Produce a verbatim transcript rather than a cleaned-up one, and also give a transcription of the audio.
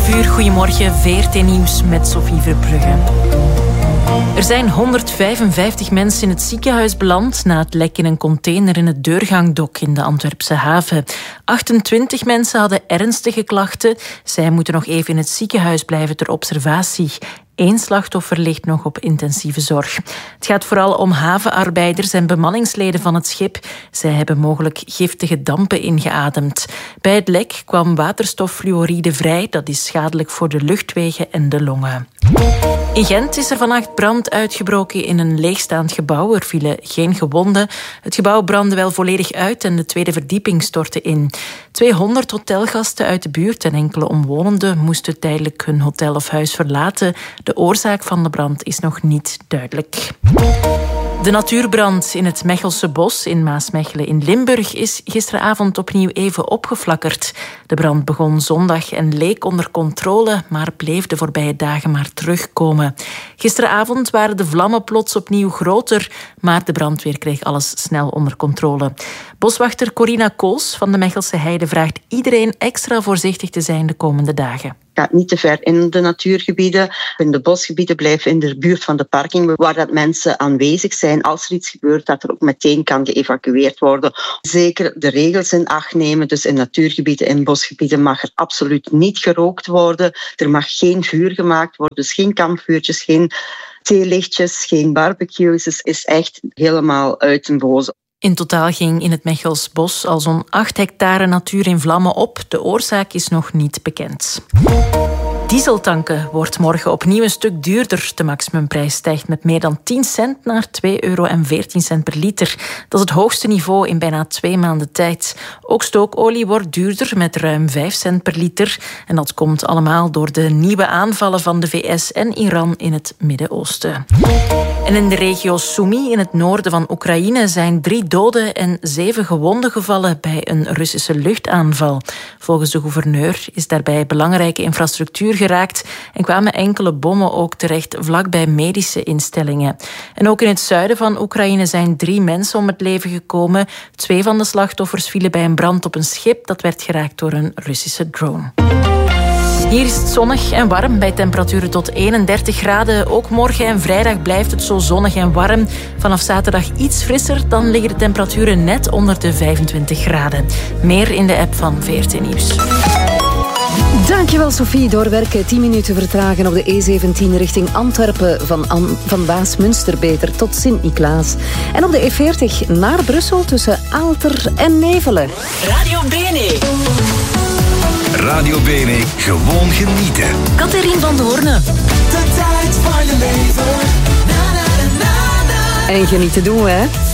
uur, goedemorgen, V R T Nieuws met Sophie Verbrugge. Er zijn honderdvijfenvijftig mensen in het ziekenhuis beland na het lek in een container in het Deurgangdok in de Antwerpse haven. achtentwintig mensen hadden ernstige klachten. Zij moeten nog even in het ziekenhuis blijven ter observatie. Eén slachtoffer ligt nog op intensieve zorg. Het gaat vooral om havenarbeiders en bemanningsleden van het schip. Zij hebben mogelijk giftige dampen ingeademd. Bij het lek kwam waterstoffluoride vrij. Dat is schadelijk voor de luchtwegen en de longen. In Gent is er vannacht brand uitgebroken in een leegstaand gebouw. Er vielen geen gewonden. Het gebouw brandde wel volledig uit en de tweede verdieping stortte in. tweehonderd hotelgasten uit de buurt en enkele omwonenden moesten tijdelijk hun hotel of huis verlaten. De oorzaak van de brand is nog niet duidelijk. De natuurbrand in het Mechelse bos in Maasmechelen in Limburg is gisteravond opnieuw even opgeflakkerd. De brand begon zondag en leek onder controle, maar bleef de voorbije dagen maar terugkomen. Gisteravond waren de vlammen plots opnieuw groter, maar de brandweer kreeg alles snel onder controle. Boswachter Corina Kools van de Mechelse Heide vraagt iedereen extra voorzichtig te zijn de komende dagen. Ga niet te ver in de natuurgebieden. In de bosgebieden blijven in de buurt van de parking, waar dat mensen aanwezig zijn. Als er iets gebeurt, dat er ook meteen kan geëvacueerd worden. Zeker de regels in acht nemen. Dus in natuurgebieden, in bosgebieden mag er absoluut niet gerookt worden. Er mag geen vuur gemaakt worden, dus geen kampvuurtjes, geen theelichtjes, geen barbecues. Het is echt helemaal uit den boze. In totaal ging in het Mechels bos al zo'n acht hectare natuur in vlammen op. De oorzaak is nog niet bekend. Dieseltanken wordt morgen opnieuw een stuk duurder. De maximumprijs stijgt met meer dan tien cent naar twee euro en veertien cent per liter. Dat is het hoogste niveau in bijna twee maanden tijd. Ook stookolie wordt duurder met ruim vijf cent per liter. En dat komt allemaal door de nieuwe aanvallen van de V S en Iran in het Midden-Oosten. En in de regio Sumy in het noorden van Oekraïne zijn drie doden en zeven gewonden gevallen bij een Russische luchtaanval. Volgens de gouverneur is daarbij belangrijke infrastructuur geraakt en kwamen enkele bommen ook terecht vlakbij medische instellingen. En ook in het zuiden van Oekraïne zijn drie mensen om het leven gekomen. Twee van de slachtoffers vielen bij een brand op een schip dat werd geraakt door een Russische drone. Hier is het zonnig en warm bij temperaturen tot eenendertig graden. Ook morgen en vrijdag blijft het zo zonnig en warm. Vanaf zaterdag iets frisser, dan liggen de temperaturen net onder de vijfentwintig graden. Meer in de app van V R T Nieuws. Dankjewel Sophie. Doorwerken, tien minuten vertragen op de E zeventien richting Antwerpen van, An- van Waasmunster beter tot Sint-Niklaas. En op de E veertig naar Brussel tussen Aalter en Nevelen. Radio Bene. Radio Bene, gewoon genieten. Catherine van Doorne. De tijd van je leven. Na, na, na, na, na. En genieten doen we, hè?